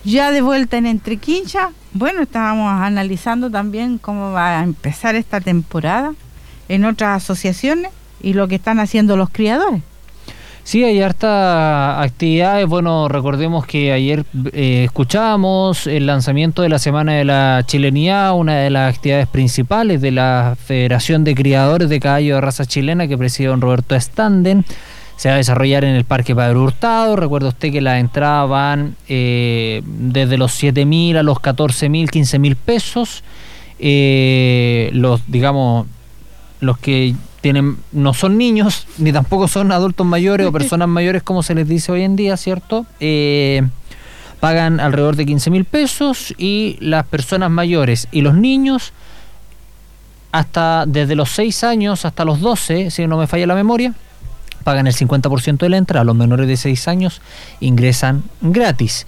Ya de vuelta en Entre Quinchas, bueno, estábamos analizando también cómo va a empezar esta temporada en otras asociaciones y lo que están haciendo los criadores. Sí, hay harta actividades. Bueno, recordemos que ayer escuchábamos el lanzamiento de la Semana de la Chilenidad, una de las actividades principales de la Federación de Criadores de Caballo de Raza Chilena que preside don Roberto Standen. Se va a desarrollar en el Parque Padre Hurtado. Recuerda usted que las entradas van desde los 7.000 a los 14.000, 15.000 pesos. Los que no son niños, ni tampoco son adultos mayores o personas mayores, como se les dice hoy en día, ¿cierto? Pagan alrededor de 15.000 pesos y las personas mayores y los niños, desde los 6 años hasta los 12, si no me falla la memoria, pagan el 50% de la entrada. Los menores de 6 años ingresan gratis.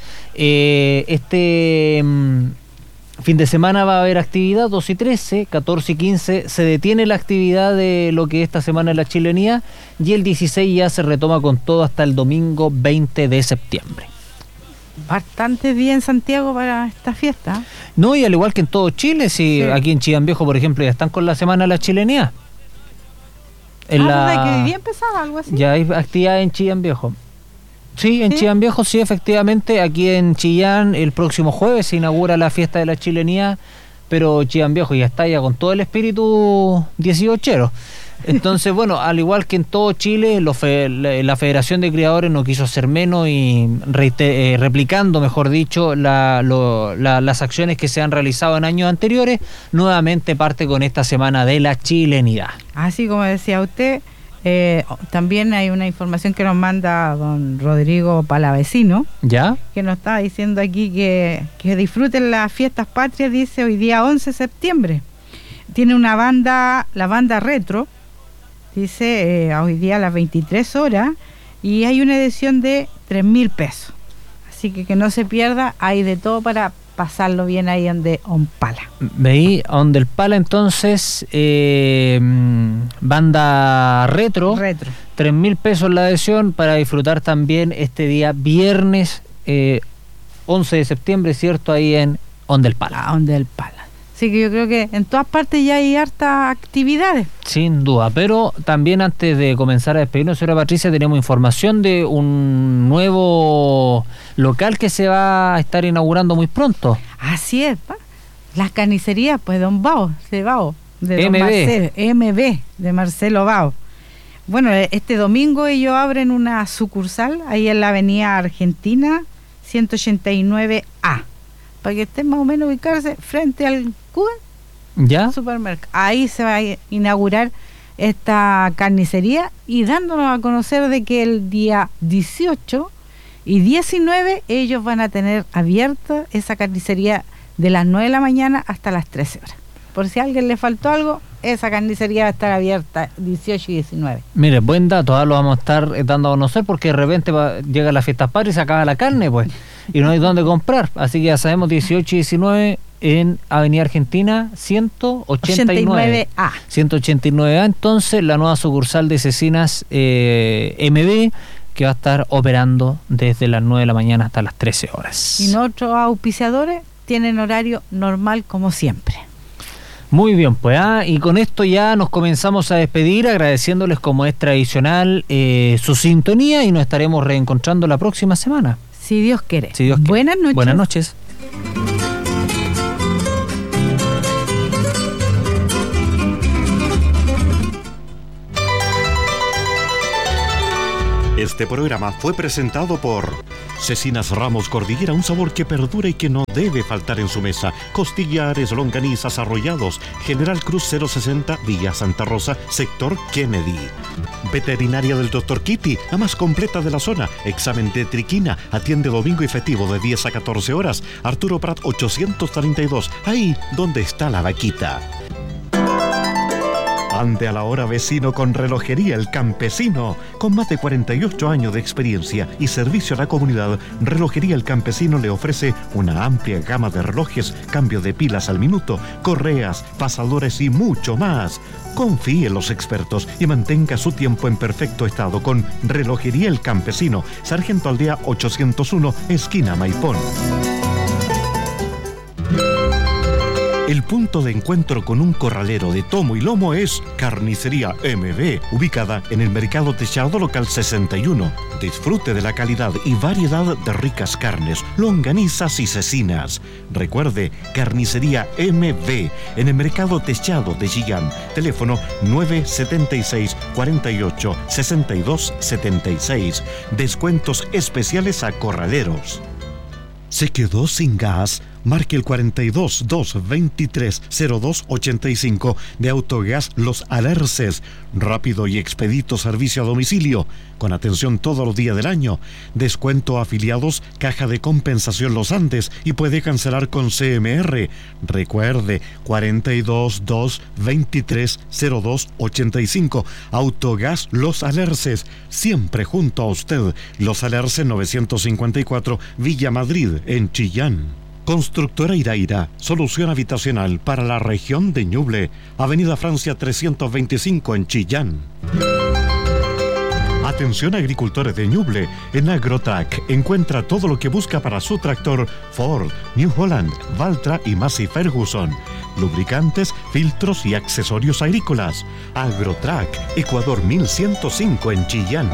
Fin de semana va a haber actividad, 12 y 13, 14 y 15 se detiene la actividad de lo que es esta Semana de la Chilenidad y el 16 ya se retoma con todo hasta el domingo 20 de septiembre. Bastante bien Santiago para esta fiesta. No, y al igual que en todo Chile, sí. Aquí en Chillán Viejo, por ejemplo, ya están con la Semana de la Chilenidad. ¿Verdad que hoy día empezaba algo así? Ya hay actividad en Chillán Viejo. Sí, en Chillán Viejo, sí, efectivamente. Aquí en Chillán, el próximo jueves se inaugura la fiesta de la Chilenidad, pero Chillán Viejo ya está con todo el espíritu 18ero. Entonces, bueno, al igual que en todo Chile, la Federación de Criadores no quiso hacer menos y replicando, mejor dicho, las acciones que se han realizado en años anteriores, nuevamente parte con esta Semana de la Chilenidad. Así como decía usted, también hay una información que nos manda don Rodrigo Palavecino, ¿ya? Que nos está diciendo aquí que disfruten las fiestas patrias, dice hoy día 11 de septiembre. Tiene una banda, la banda Retro, dice hoy día a las 23 horas, y hay una edición de 3.000 pesos. Así que no se pierda, hay de todo para pasarlo bien ahí donde Onpala. Veí, donde el Pala entonces, banda Retro, 3.000 pesos la adhesión para disfrutar también este día viernes 11 de septiembre, ¿cierto? Ahí en Onde el Pala. Onde el Pala. Así que yo creo que en todas partes ya hay hartas actividades. Sin duda, pero también antes de comenzar a despedirnos, señora Patricia, tenemos información de un nuevo local que se va a estar inaugurando muy pronto. Así es, las carnicerías, pues, don Bao, de Bao, de don MB. Marcelo, MB, de Marcelo Bao. Bueno, este domingo ellos abren una sucursal ahí en la avenida Argentina 189A, para que estén más o menos ubicarse frente al Cuba, ¿ya? Supermercado. Ahí se va a inaugurar esta carnicería y dándonos a conocer de que el día 18 y 19 ellos van a tener abierta esa carnicería de las 9 de la mañana hasta las 13 horas. Por si a alguien le faltó algo, esa carnicería va a estar abierta 18 y 19. Mire, buen dato, lo vamos a estar dando a conocer porque de repente llega la fiesta patria y se acaba la carne, pues, y no hay dónde comprar. Así que ya sabemos, 18 y 19 en Avenida Argentina 189A. 189A, entonces, la nueva sucursal de Cecinas MB, que va a estar operando desde las 9 de la mañana hasta las 13 horas. Y nuestros auspiciadores tienen horario normal como siempre. Muy bien, pues, y con esto ya nos comenzamos a despedir, agradeciéndoles, como es tradicional, su sintonía, y nos estaremos reencontrando la próxima semana. Si Dios quiere. Si Dios quiere. Buenas noches. Buenas noches. Este programa fue presentado por Cecinas Ramos Cordillera, un sabor que perdura y que no debe faltar en su mesa. Costillares, longanizas, arrollados. General Cruz 060, Villa Santa Rosa, sector Kennedy. Veterinaria del Dr. Kitty, la más completa de la zona. Examen de triquina, atiende domingo y festivo de 10 a 14 horas. Arturo Prat 832, ahí donde está la vaquita. Ande a la hora, vecino, con Relojería El Campesino. Con más de 48 años de experiencia y servicio a la comunidad, Relojería El Campesino le ofrece una amplia gama de relojes, cambio de pilas al minuto, correas, pasadores y mucho más. Confíe en los expertos y mantenga su tiempo en perfecto estado con Relojería El Campesino, Sargento Aldea 801, esquina Maipón. El punto de encuentro con un corralero de tomo y lomo es Carnicería MB, ubicada en el Mercado Techado Local 61. Disfrute de la calidad y variedad de ricas carnes, longanizas y cecinas. Recuerde, Carnicería MB, en el Mercado Techado de Chillán. Teléfono 976 48 62 76. Descuentos especiales a corraleros. ¿Se quedó sin gas? Marque el 42 223 0285 de Autogas Los Alerces. Rápido y expedito servicio a domicilio, con atención todos los días del año. Descuento a afiliados, caja de compensación Los Andes y puede cancelar con CMR. Recuerde, 42 223 0285. Autogas Los Alerces, siempre junto a usted. Los Alerces 954, Villa Madrid, en Chillán. Constructora Iraira, solución habitacional para la región de Ñuble, Avenida Francia 325 en Chillán. Atención agricultores de Ñuble, en Agrotrack encuentra todo lo que busca para su tractor Ford, New Holland, Valtra y Massey Ferguson. Lubricantes, filtros y accesorios agrícolas. Agrotrack, Ecuador 1105 en Chillán.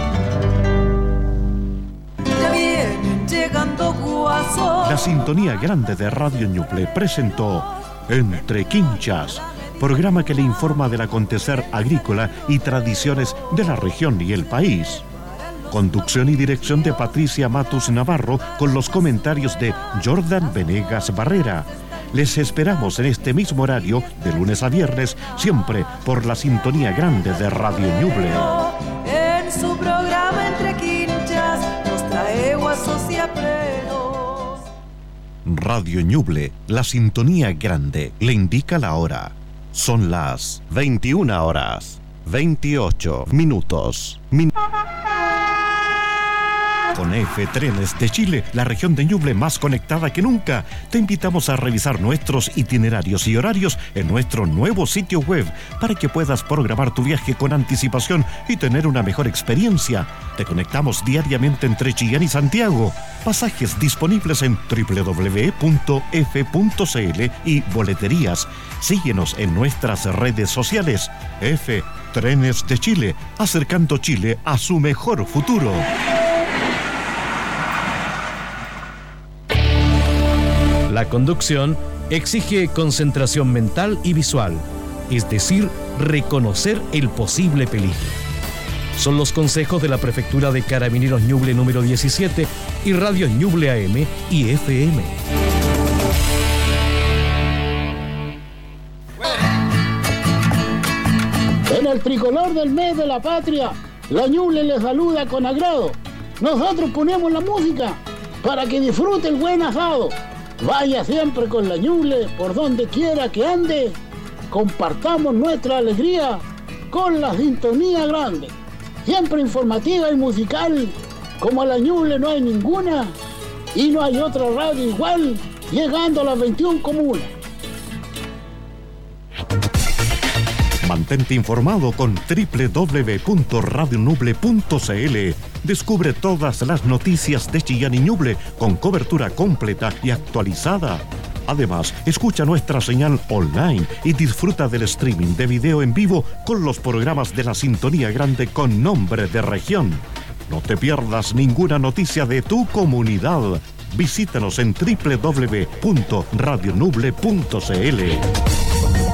La sintonía grande de Radio Ñuble presentó Entre Quinchas, programa que le informa del acontecer agrícola y tradiciones de la región y el país. Conducción y dirección de Patricia Matus Navarro, con los comentarios de Jordan Venegas Barrera. Les esperamos en este mismo horario, de lunes a viernes, siempre por la sintonía grande de Radio Ñuble. En su programa Entre Quinchas nos trae guasos y apleos. Radio Ñuble, la sintonía grande, le indica la hora. Son las 21 horas, 28 minutos. Con F Trenes de Chile, la región de Ñuble más conectada que nunca, te invitamos a revisar nuestros itinerarios y horarios en nuestro nuevo sitio web para que puedas programar tu viaje con anticipación y tener una mejor experiencia. Te conectamos diariamente entre Chillán y Santiago. Pasajes disponibles en www.f.cl y boleterías. Síguenos en nuestras redes sociales. F Trenes de Chile, acercando Chile a su mejor futuro. La conducción exige concentración mental y visual, es decir, reconocer el posible peligro. Son los consejos de la Prefectura de Carabineros Ñuble número 17 y Radio Ñuble AM y FM. En el tricolor del mes de la patria, la Ñuble les saluda con agrado. Nosotros ponemos la música para que disfrute el buen asado. Vaya siempre con la Ñuble por donde quiera que ande. Compartamos nuestra alegría con la sintonía grande. Siempre informativa y musical, como la Ñuble no hay ninguna. Y no hay otra radio igual, llegando a las 21 comunas. Mantente informado con www.radioñuble.cl. Descubre todas las noticias de Chillán y Ñuble con cobertura completa y actualizada. Además, escucha nuestra señal online y disfruta del streaming de video en vivo con los programas de la Sintonía Grande con nombre de región. No te pierdas ninguna noticia de tu comunidad. Visítanos en www.radioñuble.cl.